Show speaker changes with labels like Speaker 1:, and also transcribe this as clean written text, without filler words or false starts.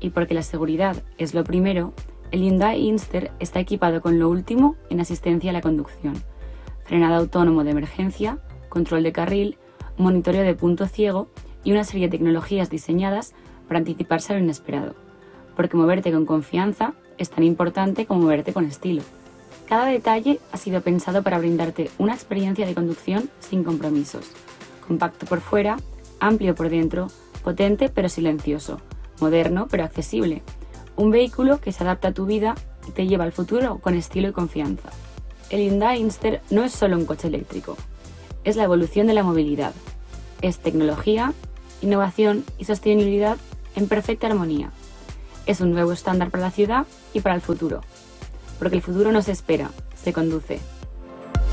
Speaker 1: y porque la seguridad es lo primero, el Hyundai Inster está equipado con lo último en asistencia a la conducción: frenado autónomo de emergencia, control de carril, monitoreo de punto ciego y una serie de tecnologías diseñadas para anticiparse a lo inesperado. Porque moverte con confianza es tan importante como moverte con estilo. Cada detalle ha sido pensado para brindarte una experiencia de conducción sin compromisos. Compacto por fuera, amplio por dentro, potente pero silencioso, moderno pero accesible. Un vehículo que se adapta a tu vida y te lleva al futuro con estilo y confianza. El Hyundai Inster no es solo un coche eléctrico, es la evolución de la movilidad. Es tecnología, innovación y sostenibilidad en perfecta armonía. Es un nuevo estándar para la ciudad y para el futuro. Porque el futuro no se espera, se conduce.